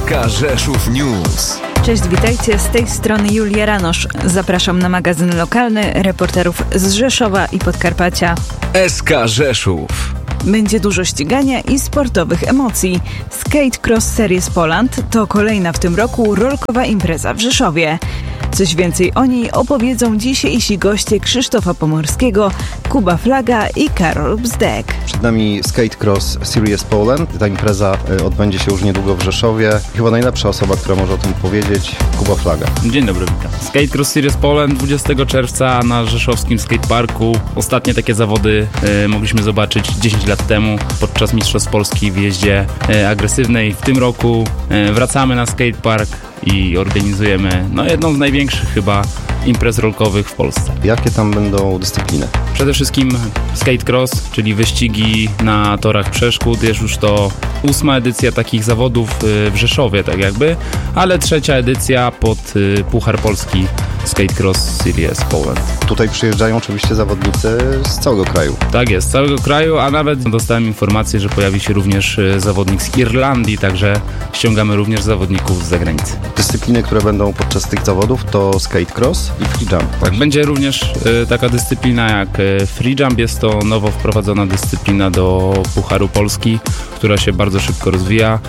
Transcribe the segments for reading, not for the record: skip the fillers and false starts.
SK Rzeszów News. Cześć, witajcie, z tej strony Julia Ranosz. Zapraszam na magazyn lokalny reporterów z Rzeszowa i Podkarpacia. SK Rzeszów. Będzie dużo ścigania i sportowych emocji. Skate Cross Series Poland to kolejna w tym roku rolkowa impreza w Rzeszowie. Coś więcej o niej opowiedzą dzisiejsi goście Krzysztofa Pomorskiego, Kuba Flaga i Karol Bzdek. Przed nami Skate Cross Series Poland. Ta impreza odbędzie się już niedługo w Rzeszowie. Chyba najlepsza osoba, która może o tym powiedzieć, Kuba Flaga. Dzień dobry, witam. Skate Cross Series Poland 20 czerwca na rzeszowskim skateparku. Ostatnie takie zawody mogliśmy zobaczyć 10 lat temu podczas Mistrzostw Polski w jeździe agresywnej. W tym roku wracamy na skatepark i organizujemy jedną z największych chyba imprez rolkowych w Polsce. Jakie tam będą dyscypliny? Przede wszystkim skate cross, czyli wyścigi na torach przeszkód. Jest już to 8. edycja takich zawodów w Rzeszowie, tak jakby, ale 3. edycja pod Puchar Polski Skate Cross Series Poland. Tutaj przyjeżdżają oczywiście zawodnicy z całego kraju. Tak jest, z całego kraju, a nawet dostałem informację, że pojawi się również zawodnik z Irlandii, także ściągamy również zawodników z zagranicy. Dyscypliny, które będą podczas tych zawodów, to skate cross i free jump. Tak, będzie również taka dyscyplina jak free jump. Jest to nowo wprowadzona dyscyplina do Pucharu Polski, która się bardzo szybko rozwija.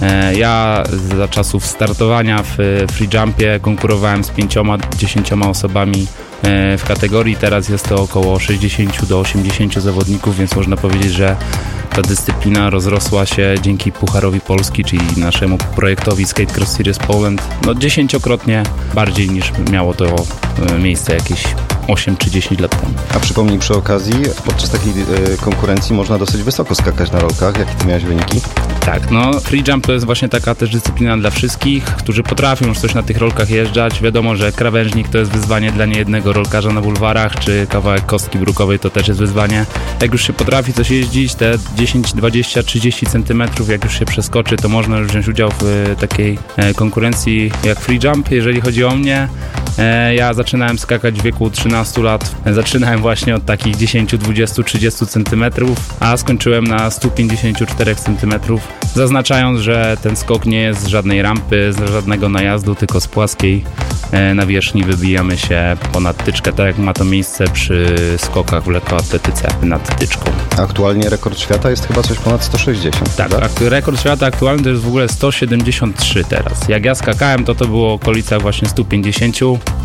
Ja za czasów startowania w free jumpie konkurowałem z 5-10 osobami w kategorii. Teraz jest to około 60 do 80 zawodników, więc można powiedzieć, że ta dyscyplina rozrosła się dzięki Pucharowi Polski, czyli naszemu projektowi Skate Cross Series Poland, 10-krotnie bardziej niż miało to miejsce jakieś 8 czy 10 lat temu. A przypomnij przy okazji, podczas takiej konkurencji można dosyć wysoko skakać na rolkach. Jakie ty miałeś wyniki? Tak, free jump to jest właśnie taka też dyscyplina dla wszystkich, którzy potrafią już coś na tych rolkach jeżdżać. Wiadomo, że krawężnik to jest wyzwanie dla niejednego rolkarza na bulwarach, czy kawałek kostki brukowej to też jest wyzwanie. Jak już się potrafi coś jeździć, te 10, 20, 30 cm, jak już się przeskoczy, to można już wziąć udział w takiej konkurencji jak free jump. Jeżeli chodzi o mnie, ja zaczynałem skakać w wieku 13 lat. Zaczynałem właśnie od takich 10, 20, 30 cm, a skończyłem na 154 cm. Zaznaczając, że ten skok nie jest z żadnej rampy, z żadnego najazdu, tylko z płaskiej nawierzchni wybijamy się ponad tyczkę, tak jak ma to miejsce przy skokach w lekkoatletyce nad tyczką. Aktualnie rekord świata jest chyba coś ponad 160. Tak, rekord świata aktualny to jest w ogóle 173 teraz. Jak ja skakałem, to było w okolicach właśnie 150,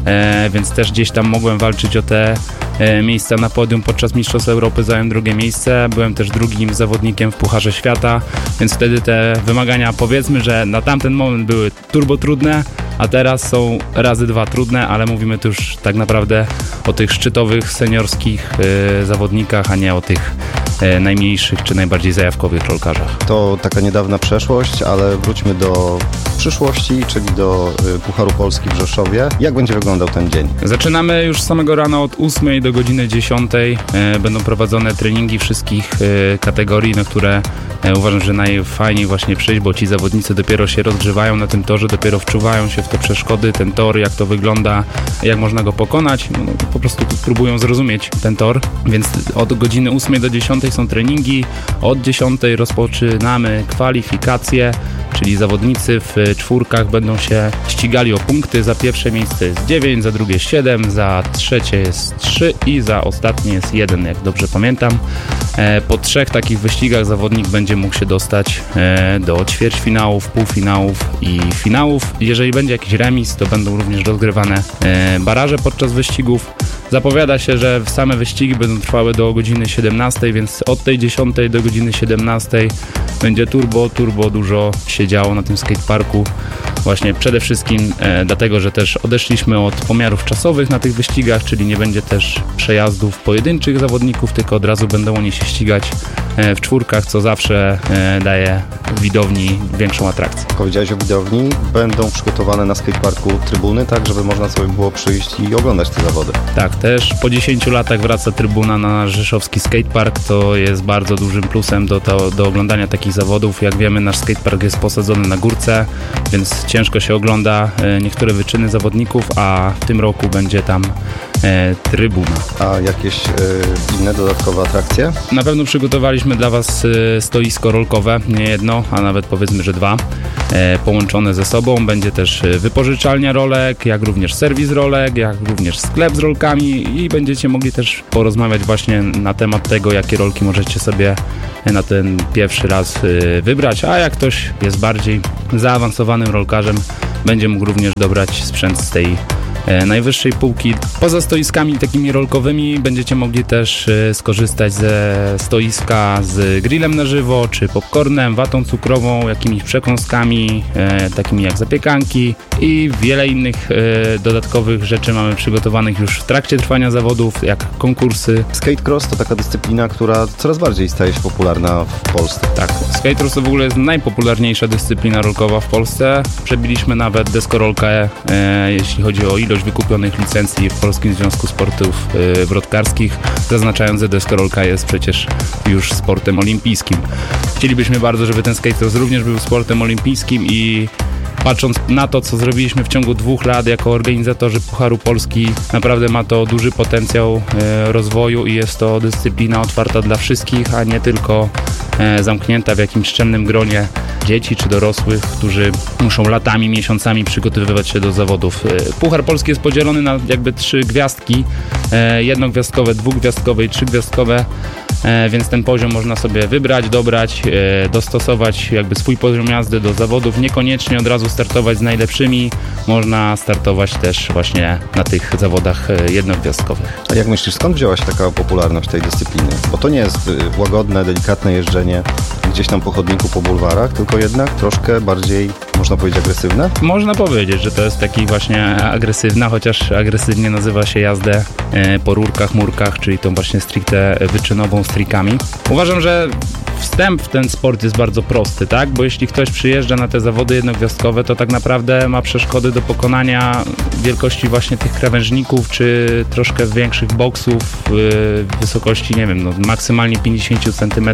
więc też gdzieś tam mogłem walczyć o te miejsca na podium. Podczas Mistrzostw Europy zająłem 2. miejsce, byłem też drugim zawodnikiem w Pucharze Świata, więc wtedy te wymagania, powiedzmy, że na tamten moment były turbo trudne, a teraz są razy 2 trudne, ale mówimy tu już tak naprawdę o tych szczytowych, seniorskich zawodnikach, a nie o tych najmniejszych czy najbardziej zajawkowych rolkarzach. To taka niedawna przeszłość, ale wróćmy do przyszłości, czyli do Pucharu Polski w Rzeszowie. Jak będzie wyglądał ten dzień? Zaczynamy już z samego rana od 8 do godziny 10. Będą prowadzone treningi wszystkich kategorii, na które uważam, że najfajniej właśnie przyjść, bo ci zawodnicy dopiero się rozgrzewają na tym torze, dopiero wczuwają się w te przeszkody, ten tor, jak to wygląda, jak można go pokonać. Po prostu próbują zrozumieć ten tor, więc od godziny 8 do 10 są treningi, od 10 rozpoczynamy kwalifikacje, czyli zawodnicy w czwórkach będą się ścigali o punkty. Za pierwsze miejsce jest 9, za drugie 7, za trzecie jest 3 i za ostatnie jest 1, jak dobrze pamiętam. Po 3 takich wyścigach zawodnik będzie mógł się dostać do ćwierćfinałów, półfinałów i finałów. Jeżeli będzie jakiś remis, to będą również rozgrywane baraże podczas wyścigów. Zapowiada się, że same wyścigi będą trwały do godziny 17, więc od tej 10 do godziny 17 będzie turbo dużo się działo na tym skateparku. Właśnie przede wszystkim dlatego, że też odeszliśmy od pomiarów czasowych na tych wyścigach, czyli nie będzie też przejazdów pojedynczych zawodników, tylko od razu będą oni się ścigać w czwórkach, co zawsze daje widowni większą atrakcję. Powiedziałeś o widowni, będą przygotowane na skateparku trybuny, tak żeby można sobie było przyjść i oglądać te zawody. Tak, też po 10 latach wraca trybuna na rzeszowski skatepark, to jest bardzo dużym plusem do oglądania takich zawodów. Jak wiemy, nasz skatepark jest posadzony na górce, więc ciężko się ogląda niektóre wyczyny zawodników, a w tym roku będzie tam trybuna. A jakieś inne dodatkowe atrakcje? Na pewno przygotowaliśmy dla Was stoisko rolkowe, nie jedno, a nawet powiedzmy, że 2. połączone ze sobą. Będzie też wypożyczalnia rolek, jak również serwis rolek, jak również sklep z rolkami i będziecie mogli też porozmawiać właśnie na temat tego, jakie rolki możecie sobie na ten pierwszy raz wybrać, a jak ktoś jest bardziej zaawansowanym rolkarzem, będzie mógł również dobrać sprzęt z tej najwyższej półki. Poza stoiskami takimi rolkowymi będziecie mogli też skorzystać ze stoiska z grillem na żywo, czy popcornem, watą cukrową, jakimiś przekąskami, takimi jak zapiekanki i wiele innych dodatkowych rzeczy mamy przygotowanych już w trakcie trwania zawodów, jak konkursy. Skate cross to taka dyscyplina, która coraz bardziej staje się popularna w Polsce. Tak, skate cross to w ogóle jest najpopularniejsza dyscyplina rolkowa w Polsce. Przebiliśmy nawet deskorolkę, jeśli chodzi o ilość wykupionych licencji w Polskim Związku Sportów Wrotkarskich, zaznaczając, że deskorolka jest przecież już sportem olimpijskim. Chcielibyśmy bardzo, żeby ten skate cross również był sportem olimpijskim i patrząc na to, co zrobiliśmy w ciągu 2 lat jako organizatorzy Pucharu Polski, naprawdę ma to duży potencjał rozwoju i jest to dyscyplina otwarta dla wszystkich, a nie tylko zamknięta w jakimś szczelnym gronie dzieci czy dorosłych, którzy muszą latami, miesiącami przygotowywać się do zawodów. Puchar Polski jest podzielony na jakby 3 gwiazdki, jednogwiazdkowe, dwugwiazdkowe i 3-gwiazdkowe, więc ten poziom można sobie wybrać, dobrać, dostosować jakby swój poziom jazdy do zawodów, niekoniecznie od razu startować z najlepszymi, można startować też właśnie na tych zawodach jednogwiazdkowych. A jak myślisz, skąd wzięła się taka popularność tej dyscypliny? Bo to nie jest łagodne, delikatne jeżdżenie gdzieś tam po chodniku, po bulwarach, tylko jednak troszkę bardziej, można powiedzieć, agresywne? Można powiedzieć, że to jest taki właśnie agresywna, chociaż agresywnie nazywa się jazdę po rurkach, murkach, czyli tą właśnie stricte wyczynową z trikami. Uważam, że wstęp w ten sport jest bardzo prosty, tak? Bo jeśli ktoś przyjeżdża na te zawody jednogwiazdkowe, to tak naprawdę ma przeszkody do pokonania wielkości właśnie tych krawężników, czy troszkę większych boksów w wysokości, nie wiem, maksymalnie 50 cm,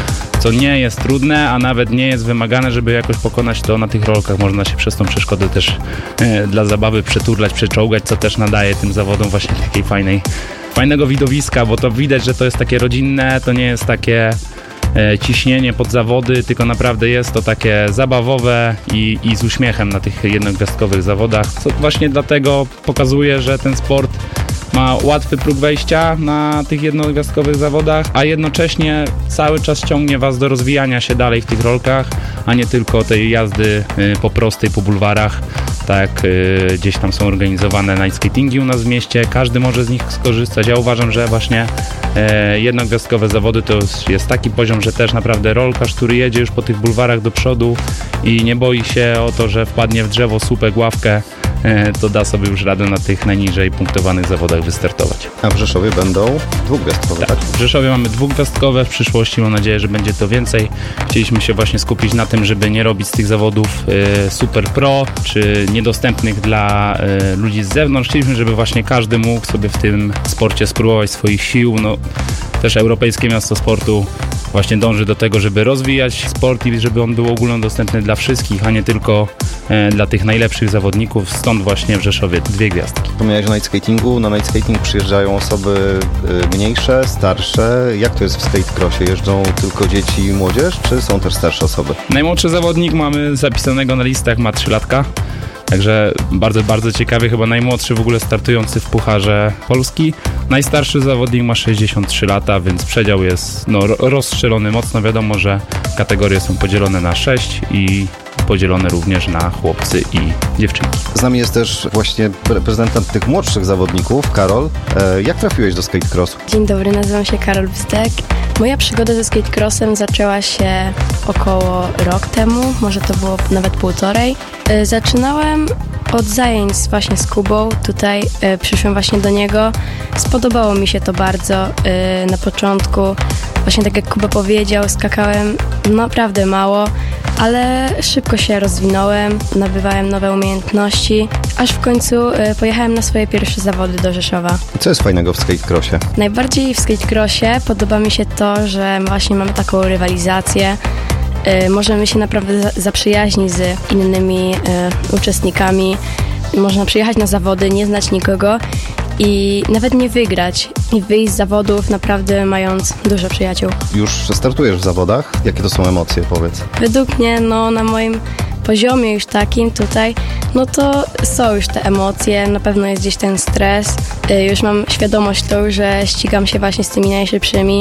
co nie jest trudne, a nawet nie jest wymagane, żeby jakoś pokonać to na tych rolkach. Można się przez tą przeszkodę też dla zabawy przeturlać, przeczołgać, co też nadaje tym zawodom właśnie takiej fajnego widowiska, bo to widać, że to jest takie rodzinne, to nie jest takie ciśnienie pod zawody, tylko naprawdę jest to takie zabawowe i z uśmiechem na tych jednogwiazdkowych zawodach, co właśnie dlatego pokazuje, że ten sport ma łatwy próg wejścia na tych jednogwiazdkowych zawodach, a jednocześnie cały czas ciągnie Was do rozwijania się dalej w tych rolkach, a nie tylko tej jazdy po prostej, po bulwarach. Tak, gdzieś tam są organizowane night skatingi u nas w mieście, każdy może z nich skorzystać. Ja uważam, że właśnie jednogwiazdkowe zawody to jest taki poziom, że też naprawdę rolkarz, który jedzie już po tych bulwarach do przodu i nie boi się o to, że wpadnie w drzewo, słupek, ławkę, to da sobie już radę na tych najniżej punktowanych zawodach wystartować. A w Rzeszowie będą dwugwiazdkowe, tak? W Rzeszowie mamy dwugwiazdkowe, w przyszłości mam nadzieję, że będzie to więcej. Chcieliśmy się właśnie skupić na tym, żeby nie robić z tych zawodów super pro, czy niedostępnych dla ludzi z zewnątrz. Chcieliśmy, żeby właśnie każdy mógł sobie w tym sporcie spróbować swoich sił. Też Europejskie Miasto Sportu właśnie dąży do tego, żeby rozwijać sport i żeby on był ogólnodostępny dla wszystkich, a nie tylko dla tych najlepszych zawodników. Stąd właśnie w Rzeszowie 2 gwiazdki. Wspomniałeś o night skatingu. Na night skating przyjeżdżają osoby mniejsze, starsze. Jak to jest w skate crossie? Jeżdżą tylko dzieci i młodzież, czy są też starsze osoby? Najmłodszy zawodnik mamy zapisanego na listach, ma 3 latka. Także bardzo, bardzo ciekawy, chyba najmłodszy w ogóle startujący w Pucharze Polski. Najstarszy zawodnik ma 63 lata, więc przedział jest rozstrzelony mocno. Wiadomo, że kategorie są podzielone na 6 i podzielone również na chłopcy i dziewczynki. Z nami jest też właśnie reprezentant tych młodszych zawodników, Karol. Jak trafiłeś do skate crossu? Dzień dobry, nazywam się Karol Bzdek. Moja przygoda ze skate crossem zaczęła się około rok temu, może to było nawet 1,5. Zaczynałem od zajęć właśnie z Kubą, tutaj przyszłem właśnie do niego. Spodobało mi się to bardzo na początku. Właśnie tak jak Kuba powiedział, skakałem naprawdę mało, ale szybko się rozwinąłem, nabywałem nowe umiejętności, aż w końcu pojechałem na swoje pierwsze zawody do Rzeszowa. Co jest fajnego w skate crossie? Najbardziej w skate crossie podoba mi się to, że właśnie mamy taką rywalizację. Możemy się naprawdę zaprzyjaźnić z innymi uczestnikami. Można przyjechać na zawody, nie znać nikogo i nawet nie wygrać i wyjść z zawodów naprawdę mając dużo przyjaciół. Już startujesz w zawodach? Jakie to są emocje, powiedz? Według mnie na moim poziomie już takim tutaj, no to są już te emocje, na pewno jest gdzieś ten stres. Już mam świadomość tą, że ścigam się właśnie z tymi najszybszymi,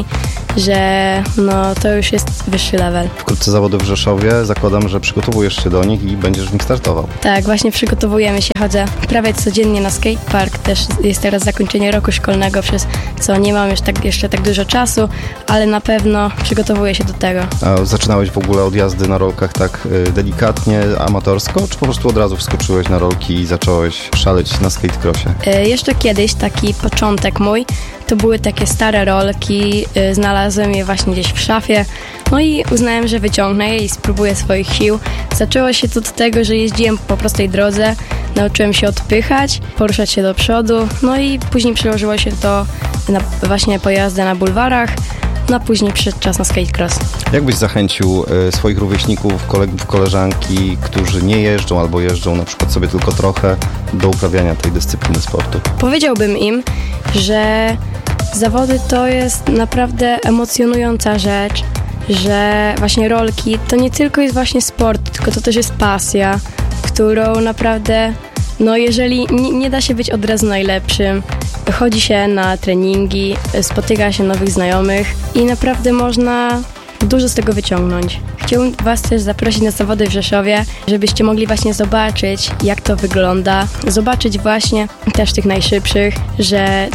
że no to już jest wyższy level. Wkrótce zawody w Rzeszowie, zakładam, że przygotowujesz się do nich i będziesz w nich startował. Tak, właśnie przygotowujemy się, chodzę prawie codziennie na skatepark, też jest teraz zakończenie roku szkolnego, przez co nie mam jeszcze tak dużo czasu, ale na pewno przygotowuję się do tego. A zaczynałeś w ogóle od jazdy na rolkach tak delikatnie, amatorsko, czy po prostu od razu wskoczyłeś na rolki i zacząłeś szaleć na skatecrossie? Jeszcze kiedyś, taki początek mój, to były takie stare rolki, znalazłem je właśnie gdzieś w szafie, no i uznałem, że wyciągnę je i spróbuję swoich sił. Zaczęło się to od tego, że jeździłem po prostej drodze, nauczyłem się odpychać, poruszać się do przodu, no i później przełożyło się to na właśnie pojazdy na bulwarach, no a później przyszedł czas na skatecross. Jak byś zachęcił swoich rówieśników, kolegów, koleżanki, którzy nie jeżdżą albo jeżdżą na przykład sobie tylko trochę, do uprawiania tej dyscypliny sportu? Powiedziałbym im, że zawody to jest naprawdę emocjonująca rzecz, że właśnie rolki to nie tylko jest właśnie sport, tylko to też jest pasja, którą naprawdę, no jeżeli nie da się być od razu najlepszym, chodzi się na treningi, spotyka się nowych znajomych i naprawdę można dużo z tego wyciągnąć. Chciałbym Was też zaprosić na zawody w Rzeszowie, żebyście mogli właśnie zobaczyć, jak to wygląda, zobaczyć właśnie też tych najszybszych, że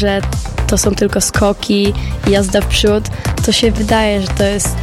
to są tylko skoki i jazda w przód, to się wydaje, że to jest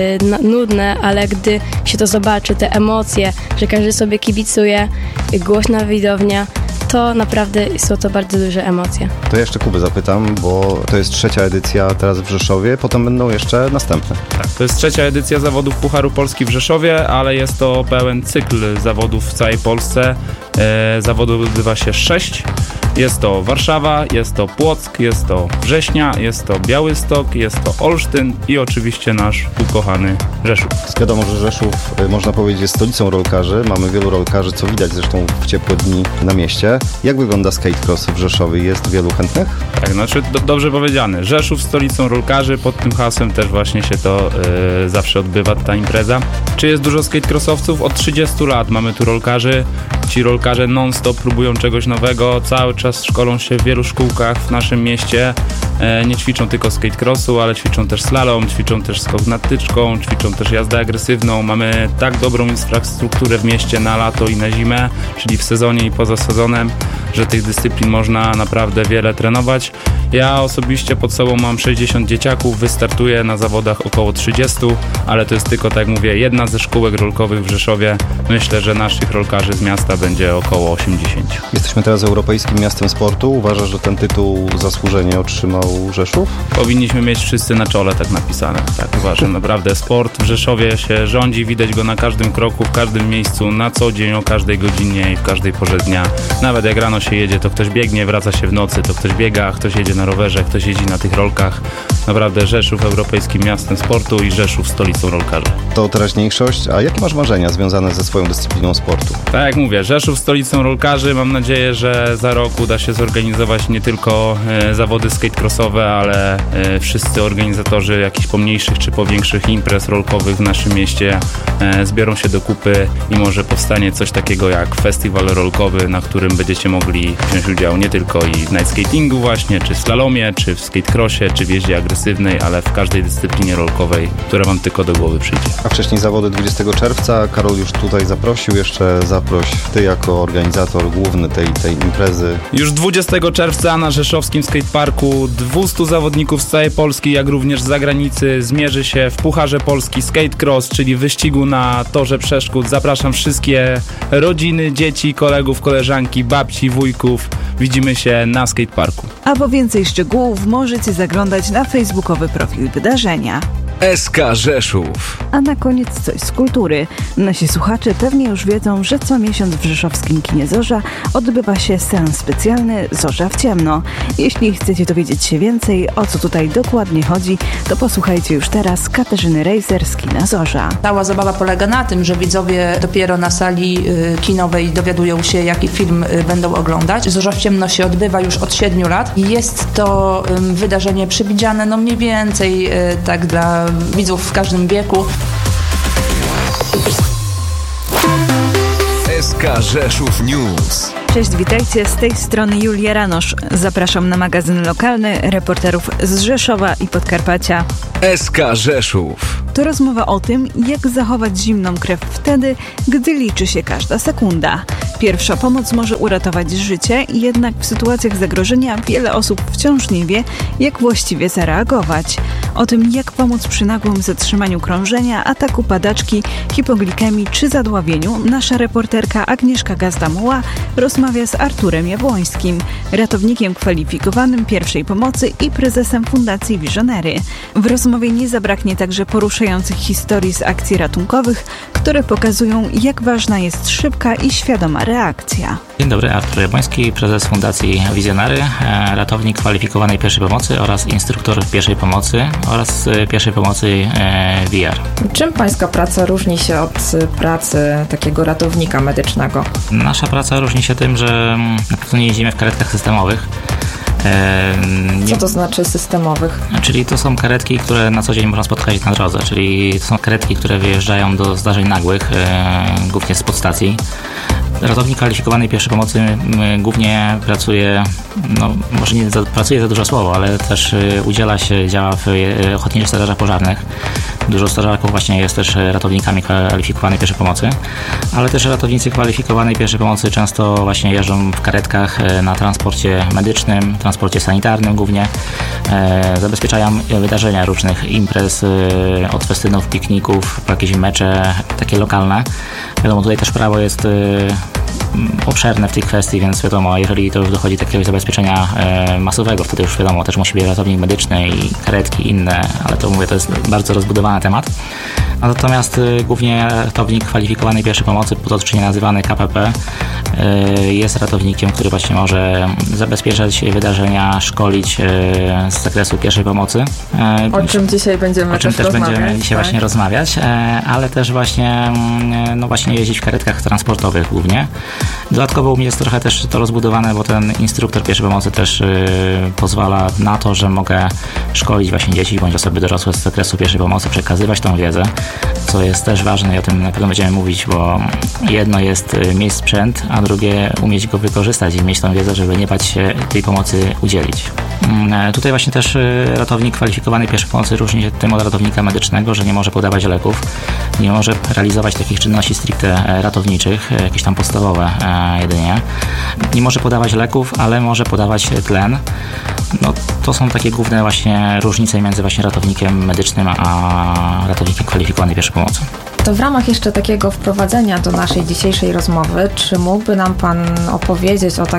nudne, ale gdy się to zobaczy, te emocje, że każdy sobie kibicuje, głośna widownia, to naprawdę są to bardzo duże emocje. To ja jeszcze Kuby zapytam, bo to jest 3. edycja teraz w Rzeszowie, potem będą jeszcze następne. Tak, to jest 3. edycja zawodów Pucharu Polski w Rzeszowie, ale jest to pełen cykl zawodów w całej Polsce. Zawodów odbywa się 6. Jest to Warszawa, jest to Płock, jest to Września, jest to Białystok, jest to Olsztyn i oczywiście nasz ukochany Rzeszów. Wiadomo, że Rzeszów, można powiedzieć, jest stolicą rolkarzy. Mamy wielu rolkarzy, co widać zresztą w ciepłe dni na mieście. Jak wygląda skatecross w Rzeszowie? Jest wielu chętnych? Tak, znaczy dobrze powiedziane. Rzeszów stolicą rolkarzy, pod tym hasłem też właśnie się to zawsze odbywa, ta impreza. Czy jest dużo skatecrossowców? Od 30 lat mamy tu rolkarzy. Ci rolkarze non-stop próbują czegoś nowego, cały czas szkolą się w wielu szkółkach w naszym mieście. Nie ćwiczą tylko skatecrossu, ale ćwiczą też slalom, ćwiczą też skok nad tyczką, ćwiczą też jazdę agresywną. Mamy tak dobrą infrastrukturę w mieście na lato i na zimę, czyli w sezonie i poza sezonem, że tych dyscyplin można naprawdę wiele trenować. Ja osobiście pod sobą mam 60 dzieciaków, wystartuję na zawodach około 30, ale to jest tylko, tak jak mówię, jedna ze szkółek rolkowych w Rzeszowie. Myślę, że naszych rolkarzy z miasta będzie około 80. Jesteśmy teraz europejskim miastem sportu. Uważasz, że ten tytuł zasłużenie otrzymał Rzeszów? Powinniśmy mieć wszyscy na czole tak napisane. Tak uważam. Naprawdę sport w Rzeszowie się rządzi, widać go na każdym kroku, w każdym miejscu, na co dzień, o każdej godzinie i w każdej porze dnia. Nawet jak rano się jedzie, to ktoś biegnie, wraca się w nocy, to ktoś biega, ktoś jedzie na rowerze, ktoś jeździ na tych rolkach. Naprawdę Rzeszów europejskim miastem sportu i Rzeszów stolicą rolkarzy. To teraźniejszość, a jakie masz marzenia związane ze swoją dyscypliną sportu? Tak jak mówię, Rzeszów stolicą rolkarzy. Mam nadzieję, że za rok uda się zorganizować nie tylko zawody skatecrossowe, ale wszyscy organizatorzy jakichś pomniejszych czy powiększych imprez rolkowych w naszym mieście zbiorą się do kupy i może powstanie coś takiego jak festiwal rolkowy, na którym będziecie mogli wziąć udział nie tylko i w night skatingu właśnie, czy w slalomie, czy w skatecrossie, czy w jeździe agresywnej, ale w każdej dyscyplinie rolkowej, która wam tylko do głowy przyjdzie. A wcześniej zawody 20 czerwca. Karol już tutaj zaprosił, jeszcze zaproś ty jako organizator główny tej imprezy. Już 20 czerwca na rzeszowskim skateparku 200 zawodników z całej Polski, jak również z zagranicy zmierzy się w Pucharze Polski Skatecross, czyli wyścigu na torze przeszkód. Zapraszam wszystkie rodziny, dzieci, kolegów, koleżanki, babci, wujków. Widzimy się na skateparku. A po więcej szczegółów możecie zaglądać na facebookowy profil wydarzenia. SK Rzeszów. A na koniec coś z kultury. Nasi słuchacze pewnie już wiedzą, że co miesiąc w rzeszowskim kinie Zorza odbywa się seans specjalny Zorza w ciemno. Jeśli chcecie dowiedzieć się więcej, o co tutaj dokładnie chodzi, to posłuchajcie już teraz Katarzyny Rejzer z kina Zorza. Cała zabawa polega na tym, że widzowie dopiero na sali kinowej dowiadują się, jaki film będą oglądać. Zorza w ciemno się odbywa już od 7 lat i jest to wydarzenie przewidziane no mniej więcej tak dla widzów w każdym wieku. SK Rzeszów News. Cześć, witajcie, z tej strony Julia Ranosz. Zapraszam na magazyn lokalny reporterów z Rzeszowa i Podkarpacia. SK Rzeszów. To rozmowa o tym, jak zachować zimną krew wtedy, gdy liczy się każda sekunda. Pierwsza pomoc może uratować życie, jednak w sytuacjach zagrożenia wiele osób wciąż nie wie, jak właściwie zareagować. O tym, jak pomóc przy nagłym zatrzymaniu krążenia, ataku padaczki, hipoglikemii czy zadławieniu, nasza reporterka Agnieszka Gazda-Muła rozmawia z Arturem Jabłońskim, ratownikiem kwalifikowanym pierwszej pomocy i prezesem Fundacji Visionery. W rozmowie nie zabraknie także poruszających historii z akcji ratunkowych, które pokazują, jak ważna jest szybka i świadoma reakcja. Dzień dobry, Artur Jabłoński, prezes Fundacji Visionery, ratownik kwalifikowanej pierwszej pomocy oraz instruktor pierwszej pomocy oraz pierwszej pomocy VR. Czym pańska praca różni się od pracy takiego ratownika medycznego? Nasza praca różni się tym, że na pewno nie jeździmy w karetkach systemowych. Co to znaczy systemowych? Czyli to są karetki, które na co dzień można spotkać na drodze, czyli to są karetki, które wyjeżdżają do zdarzeń nagłych, głównie z podstacji. Ratownik kwalifikowanej pierwszej pomocy głównie pracuje, może nie pracuje za dużo słowo, ale też działa w ochotniczych strażach pożarnych. Dużo strażaków właśnie jest też ratownikami kwalifikowanej pierwszej pomocy, ale też ratownicy kwalifikowanej pierwszej pomocy często właśnie jeżdżą w karetkach na transporcie medycznym, transporcie sanitarnym głównie. Zabezpieczają wydarzenia różnych imprez, od festynów, pikników, po jakieś mecze takie lokalne. Wiadomo, tutaj też prawo jest obszerne w tej kwestii, więc wiadomo, jeżeli to już dochodzi do takiego zabezpieczenia masowego, wtedy już wiadomo, też musi być ratownik medyczny i karetki inne, ale to mówię, to jest bardzo rozbudowany temat. Natomiast głównie ratownik kwalifikowanej pierwszej pomocy, potocznie nazywany KPP, jest ratownikiem, który właśnie może zabezpieczać wydarzenia, szkolić z zakresu pierwszej pomocy. O czym dzisiaj będziemy właśnie rozmawiać, ale też właśnie jeździć w karetkach transportowych głównie. Dodatkowo u mnie jest trochę też to rozbudowane, bo ten instruktor pierwszej pomocy też pozwala na to, że mogę szkolić właśnie dzieci bądź osoby dorosłe z zakresu pierwszej pomocy, przekazywać tą wiedzę, co jest też ważne i o tym na pewno będziemy mówić, bo jedno jest mieć sprzęt, a drugie umieć go wykorzystać i mieć tą wiedzę, żeby nie bać się tej pomocy udzielić. Tutaj właśnie też ratownik kwalifikowanej pierwszej pomocy różni się tym od ratownika medycznego, że nie może podawać leków, nie może realizować takich czynności stricte ratowniczych, jakieś tam podstawowe jedynie. Nie może podawać leków, ale może podawać tlen. To są takie główne właśnie różnice między właśnie ratownikiem medycznym a ratownikiem kwalifikowanej pierwszej pomocy. To w ramach jeszcze takiego wprowadzenia do naszej dzisiejszej rozmowy, czy mógłby nam Pan opowiedzieć o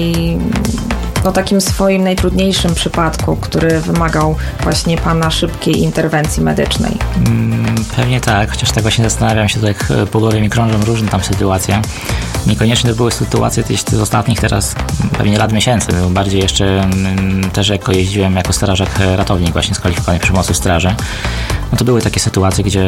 takim swoim najtrudniejszym przypadku, który wymagał właśnie Pana szybkiej interwencji medycznej? Pewnie tak, chociaż tak właśnie zastanawiam się, tak po głowie mi krążą różne tam sytuacje. Niekoniecznie to były sytuacje z ostatnich teraz pewnie lat, miesięcy. Bardziej jeszcze też jako jeździłem jako strażak ratownik właśnie z kwalifikowanej pomocy w straży. To były takie sytuacje, gdzie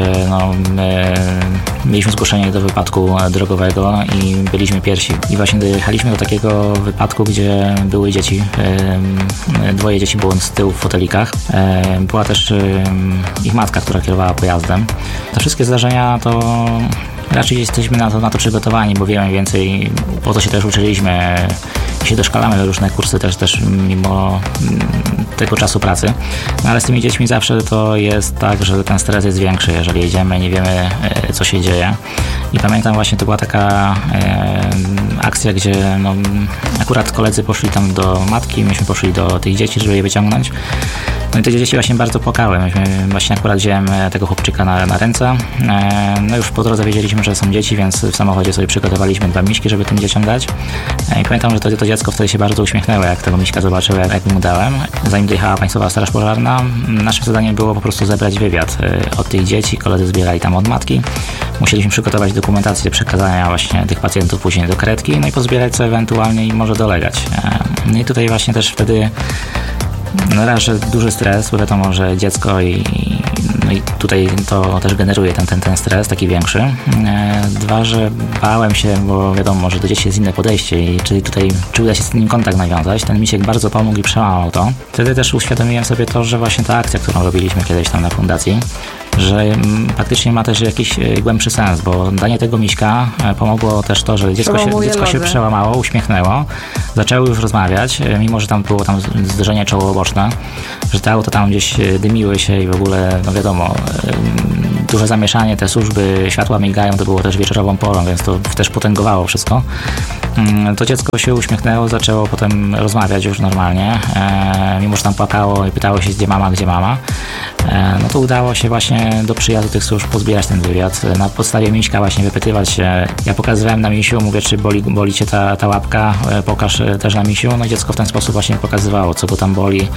mieliśmy zgłoszenie do wypadku drogowego i byliśmy pierwsi. I właśnie dojechaliśmy do takiego wypadku, gdzie były dzieci. Dwoje dzieci było z tyłu w fotelikach. Była też ich matka, która kierowała pojazdem. Te wszystkie zdarzenia to raczej jesteśmy na to przygotowani, bo wiemy więcej, po co się też uczyliśmy, się doszkalamy różne kursy też mimo tego czasu pracy. Ale z tymi dziećmi zawsze to jest tak, że ten stres jest większy, jeżeli jedziemy, nie wiemy, co się dzieje. I pamiętam właśnie, to była taka akcja, gdzie akurat koledzy poszli tam do matki, myśmy poszli do tych dzieci, żeby je wyciągnąć. I te dzieci właśnie bardzo płakały. Myśmy właśnie akurat wziąłem tego chłopczyka na ręce. Już po drodze wiedzieliśmy, że są dzieci, więc w samochodzie sobie przygotowaliśmy 2 miśki, żeby tym dzieciom dać. I pamiętam, że to dziecko wtedy się bardzo uśmiechnęło, jak tego miśka zobaczyło, jak mu dałem. Zanim dojechała Państwowa Straż Pożarna, naszym zadaniem było po prostu zebrać wywiad od tych dzieci. Koledzy zbierali tam od matki. Musieliśmy przygotować dokumentację przekazania właśnie tych pacjentów później do karetki, i pozbierać co ewentualnie im może dolegać. I tutaj właśnie też wtedy raz, że duży stres, bo wiadomo, że dziecko i tutaj to też generuje ten stres taki większy. 2, że bałem się, bo wiadomo, że do dzieci jest inne podejście i czy uda się z nim kontakt nawiązać. Ten misiek bardzo pomógł i przełamał to. Wtedy też uświadomiłem sobie to, że właśnie ta akcja, którą robiliśmy kiedyś tam na fundacji, że faktycznie ma też jakiś głębszy sens, bo danie tego miśka pomogło też to, że dziecko się przełamało, uśmiechnęło, zaczęło już rozmawiać, mimo że tam było zderzenie czoło-boczne, że te auta tam gdzieś dymiły się i w ogóle, no wiadomo, duże zamieszanie, te służby, światła migają, to było też wieczorową porą, więc to też potęgowało wszystko. To dziecko się uśmiechnęło, zaczęło potem rozmawiać już normalnie, mimo że tam płakało i pytało się, gdzie mama. No to udało się właśnie do przyjazdu tych służb pozbierać ten wywiad. Na podstawie miśka właśnie wypytywać się. Ja pokazywałem na misiu, mówię, czy boli cię ta łapka, pokaż też na misiu. No i dziecko w ten sposób właśnie pokazywało, co go tam boli,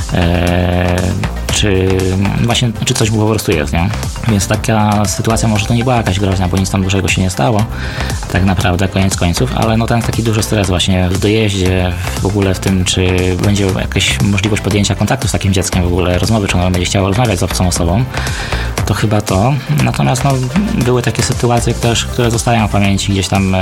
czy coś mu po prostu jest, nie? Więc taka sytuacja może to nie była jakaś groźna, bo nic tam dużego się nie stało, tak naprawdę, koniec końców, ale no ten taki duży stres właśnie w dojeździe, w ogóle w tym, czy będzie jakaś możliwość podjęcia kontaktu z takim dzieckiem, w ogóle rozmowy, czy ono będzie chciało rozmawiać z obcą osobą, to chyba to. Natomiast no, były takie sytuacje też, które zostają w pamięci gdzieś tam,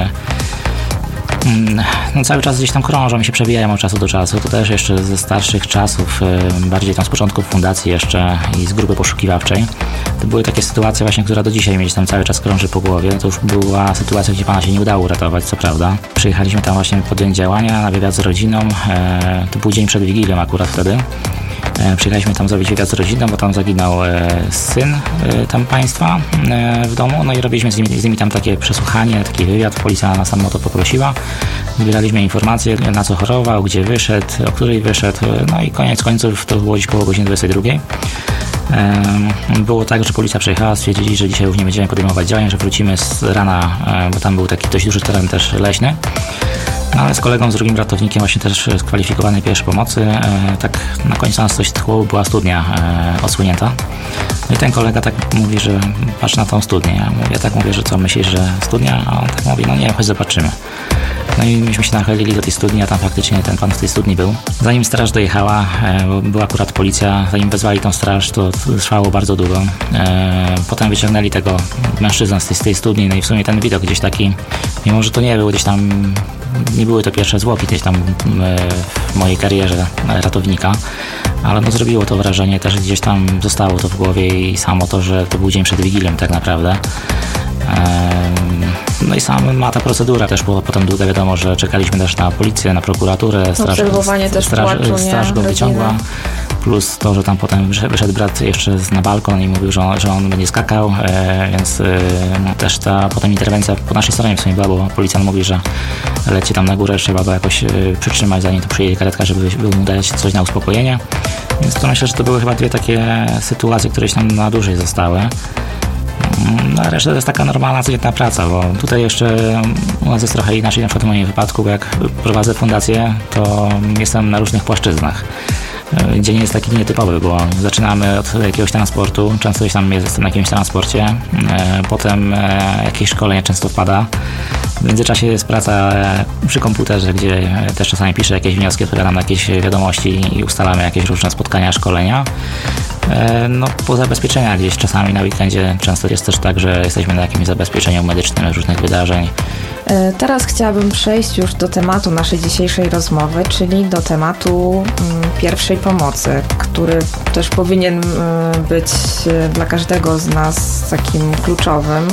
no cały czas gdzieś tam krążą i się przebijają od czasu do czasu. To też jeszcze ze starszych czasów, bardziej tam z początków fundacji jeszcze i z grupy poszukiwawczej. To były takie sytuacje właśnie, która do dzisiaj gdzieś tam cały czas krąży po głowie. To już była sytuacja, gdzie pana się nie udało uratować, co prawda. Przyjechaliśmy tam właśnie podjąć działania na wywiad z rodziną. To był dzień przed Wigilią akurat wtedy. Przyjechaliśmy tam zrobić wywiad z rodziną, bo tam zaginął syn tam państwa w domu, no i robiliśmy z nimi tam takie przesłuchanie, taki wywiad, policja nas tam o to poprosiła. Zbieraliśmy informacje, na co chorował, gdzie wyszedł, o której wyszedł, no i koniec końców to było gdzieś koło godziny 22. Było tak, że policja przyjechała, stwierdzili, że dzisiaj już nie będziemy podejmować działań, że wrócimy z rana, bo tam był taki dość duży teren też leśny. No ale z kolegą, z drugim ratownikiem, właśnie też skwalifikowany pierwszej pomocy, tak na końcu nas coś tchło, była studnia odsłonięta. No i ten kolega tak mówi, że patrz na tą studnię. Ja mówię, że co, myślisz, że studnia? A on tak mówi, no nie, chodź zobaczymy. No i myśmy się nachylili do tej studni, a tam faktycznie ten pan w tej studni był. Zanim straż dojechała, bo była akurat policja, zanim wezwali tą straż, to trwało bardzo długo. Potem wyciągnęli tego mężczyznę z tej studni, no i w sumie ten widok gdzieś taki, mimo że to nie był gdzieś tam, nie były to pierwsze zwłoki gdzieś tam w mojej karierze ratownika, ale no zrobiło to wrażenie, też gdzieś tam zostało to w głowie i samo to, że to był dzień przed Wigilią tak naprawdę. No i sama ta procedura też była potem długa, wiadomo, że czekaliśmy też na policję, na prokuraturę, straż go wyciągła, plus to, że tam potem wyszedł brat jeszcze na balkon i mówił, że on będzie skakał, więc też ta potem interwencja po naszej stronie w sumie była, bo policjant mówi, że leci tam na górę, trzeba go jakoś przytrzymać, zanim tu przyjedzie karetka, żeby mu dać coś na uspokojenie, więc to myślę, że to były chyba dwie takie sytuacje, które się tam na dłużej zostały. No a reszta to jest taka normalna, codzienna praca, bo tutaj jeszcze u nas jest trochę inaczej, na przykład w moim wypadku, bo jak prowadzę fundację, to jestem na różnych płaszczyznach. Dzień jest taki nietypowy, bo zaczynamy od jakiegoś transportu, często jestem na jakimś transporcie, potem jakieś szkolenie często wpada. W międzyczasie jest praca przy komputerze, gdzie też czasami piszę jakieś wnioski, odpowiadam na jakieś wiadomości i ustalamy jakieś różne spotkania, szkolenia. No, po zabezpieczeniach gdzieś czasami na weekendzie często jest też tak, że jesteśmy na jakimś zabezpieczeniu medycznym różnych wydarzeń. Teraz chciałabym przejść już do tematu naszej dzisiejszej rozmowy, czyli do tematu pierwszej pomocy, który też powinien być dla każdego z nas takim kluczowym.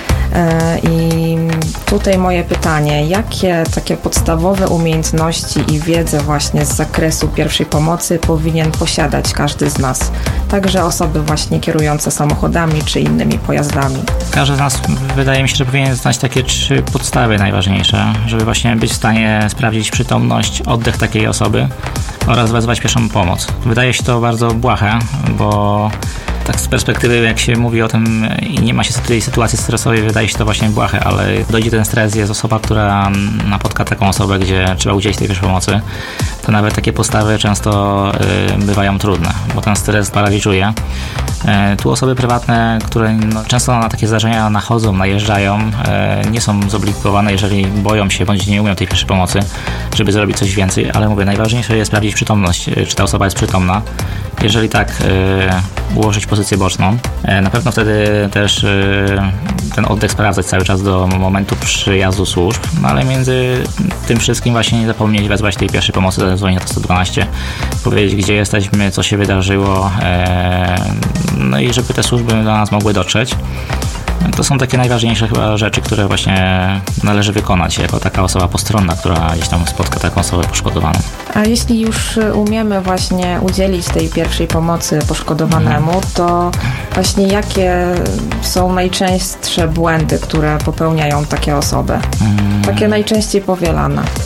I tutaj moje pytanie, jakie takie podstawowe umiejętności i wiedzę właśnie z zakresu pierwszej pomocy powinien posiadać każdy z nas? Także osoby właśnie kierujące samochodami czy innymi pojazdami. Każdy z nas, wydaje mi się, że powinien znać takie 3 podstawy najważniejsze, żeby właśnie być w stanie sprawdzić przytomność, oddech takiej osoby oraz wezwać pierwszą pomoc. Wydaje się to bardzo błahe, bo tak z perspektywy, jak się mówi o tym i nie ma się tej sytuacji stresowej, wydaje się to właśnie błahe, ale dojdzie ten stres, jest osoba, która napotka taką osobę, gdzie trzeba udzielić tej pierwszej pomocy, to nawet takie postawy często bywają trudne, bo ten stres paraliżuje. Tu osoby prywatne, które często na takie zdarzenia nachodzą, najeżdżają, nie są zobligowane, jeżeli boją się bądź nie umią tej pierwszej pomocy, żeby zrobić coś więcej, ale mówię, najważniejsze jest sprawdzić przytomność, czy ta osoba jest przytomna. Jeżeli tak, ułożyć pozycję boczną. Na pewno wtedy też ten oddech sprawdzać cały czas do momentu przyjazdu służb, no ale między tym wszystkim właśnie nie zapomnieć wezwać tej pierwszej pomocy, zadzwonić na to 112, powiedzieć, gdzie jesteśmy, co się wydarzyło, no i żeby te służby do nas mogły dotrzeć. To są takie najważniejsze chyba rzeczy, które właśnie należy wykonać jako taka osoba postronna, która gdzieś tam spotka taką osobę poszkodowaną. A jeśli już umiemy właśnie udzielić tej pierwszej pomocy poszkodowanemu, to właśnie jakie są najczęstsze błędy, które popełniają takie osoby? Takie najczęściej powielane.